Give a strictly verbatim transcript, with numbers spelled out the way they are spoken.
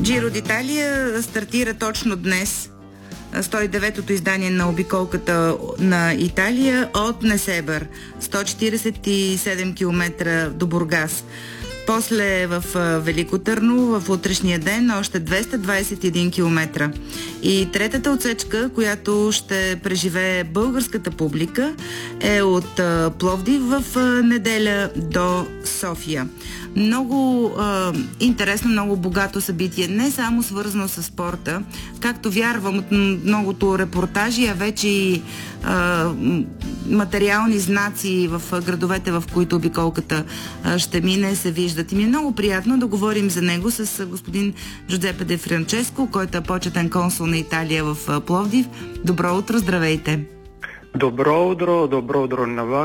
Джиро д'Италия стартира точно днес. сто и деветото издание на обиколката на Италия от Несебър. сто четиридесет и седем километра до Бургас. После в Велико Търново в утрешния ден още двеста двадесет и един километра. И третата отсечка, която ще преживее българската публика, е от Пловдив в неделя до София. Много е, интересно, много богато събитие, не само свързано с спорта, както вярвам от многото репортажи, а вече и е, материални знаци в градовете, в които обиколката е, ще мине, се виждат. И ми е много приятно да говорим за него с господин Джузепе Де Франческо, който е почетен консул на Италия в Пловдив. Добро утро, здравейте! Добро утро, добро утро на вас.